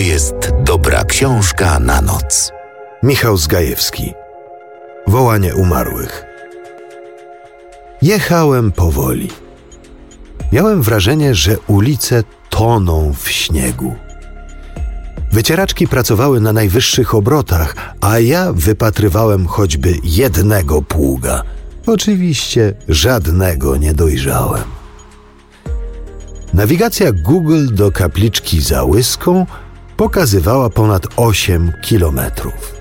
jest dobra książka na noc. Michał Zgajewski. Wołanie umarłych. Jechałem powoli. Miałem wrażenie, że ulice toną w śniegu. Wycieraczki pracowały na najwyższych obrotach, a ja wypatrywałem choćby jednego pługa. Oczywiście żadnego nie dojrzałem. Nawigacja Google do kapliczki za Łyską pokazywała ponad 8 kilometrów.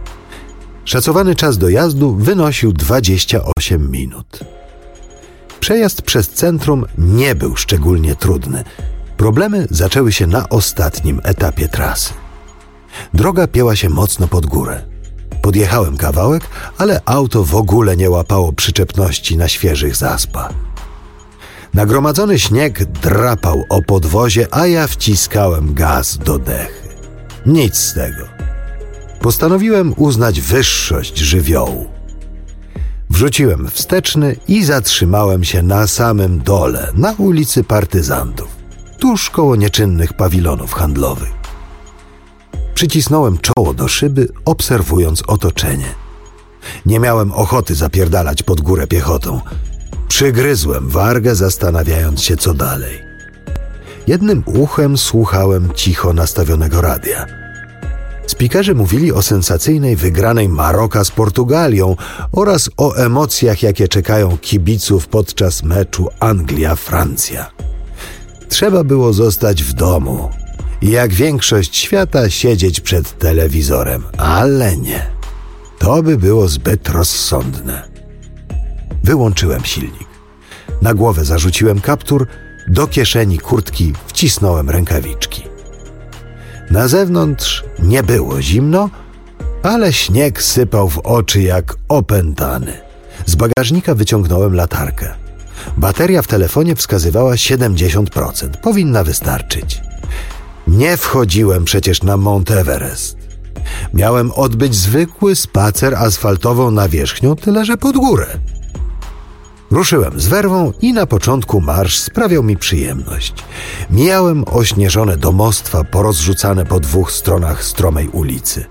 Szacowany czas dojazdu wynosił 28 minut. Przejazd przez centrum nie był szczególnie trudny. Problemy zaczęły się na ostatnim etapie trasy. Droga pięła się mocno pod górę. Podjechałem kawałek, ale auto w ogóle nie łapało przyczepności na świeżych zaspach. Nagromadzony śnieg drapał o podwozie, a ja wciskałem gaz do dechy. Nic z tego. Postanowiłem uznać wyższość żywiołu. Wrzuciłem wsteczny i zatrzymałem się na samym dole, na ulicy Partyzantów, tuż koło nieczynnych pawilonów handlowych. Przycisnąłem czoło do szyby, obserwując otoczenie. Nie miałem ochoty zapierdalać pod górę piechotą. Przygryzłem wargę, zastanawiając się, co dalej. Jednym uchem słuchałem cicho nastawionego radia. Spikerzy mówili o sensacyjnej wygranej Maroka z Portugalią oraz o emocjach, jakie czekają kibiców podczas meczu Anglia-Francja. Trzeba było zostać w domu i jak większość świata siedzieć przed telewizorem, ale nie. To by było zbyt rozsądne. Wyłączyłem silnik. Na głowę zarzuciłem kaptur, do kieszeni kurtki wcisnąłem rękawiczki. Na zewnątrz nie było zimno, ale śnieg sypał w oczy jak opętany. Z bagażnika wyciągnąłem latarkę. Bateria w telefonie wskazywała 70%. Powinna wystarczyć. Nie wchodziłem przecież na Mount Everest. Miałem odbyć zwykły spacer asfaltową nawierzchnią, tyle że pod górę. Ruszyłem z werwą i na początku marsz sprawiał mi przyjemność. Mijałem ośnieżone domostwa porozrzucane po dwóch stronach stromej ulicy.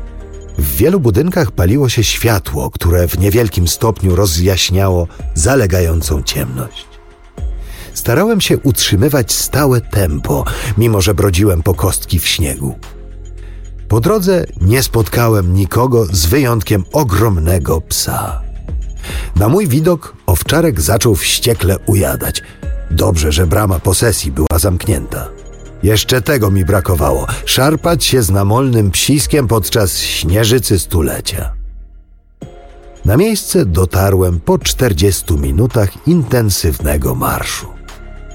W wielu budynkach paliło się światło, które w niewielkim stopniu rozjaśniało zalegającą ciemność. Starałem się utrzymywać stałe tempo, mimo że brodziłem po kostki w śniegu. Po drodze nie spotkałem nikogo z wyjątkiem ogromnego psa. Na mój widok owczarek zaczął wściekle ujadać. Dobrze, że brama posesji była zamknięta. Jeszcze tego mi brakowało, szarpać się z namolnym psiskiem podczas śnieżycy stulecia. Na miejsce dotarłem po 40 minutach intensywnego marszu.